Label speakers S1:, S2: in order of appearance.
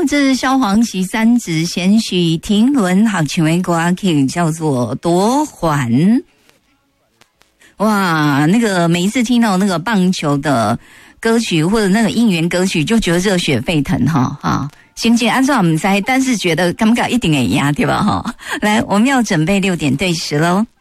S1: 这是萧煌奇三子贤许停轮，好，请问歌曲叫做夺还。哇，那个每一次听到那个棒球的歌曲或者那个应援歌曲，就觉得热血沸腾哈啊！心情安怎不知，但是觉得感觉一定会赢，对吧哈？来，我们要准备6点对时喽。